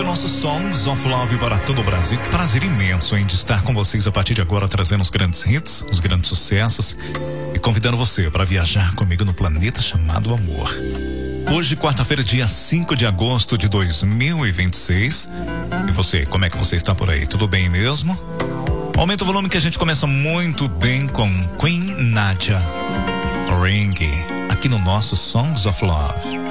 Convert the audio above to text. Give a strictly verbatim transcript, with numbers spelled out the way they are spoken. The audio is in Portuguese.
nosso Songs of Love para todo o Brasil. Que prazer imenso em de estar com vocês a partir de agora, trazendo os grandes hits, os grandes sucessos e convidando você para viajar comigo no planeta chamado amor. Hoje, quarta-feira, dia cinco de agosto de dois mil e vinte e seis. E você, como é que você está por aí? Tudo bem mesmo? Aumenta o volume que a gente começa muito bem com Queen Nadia, Ring, aqui no nosso Songs of Love.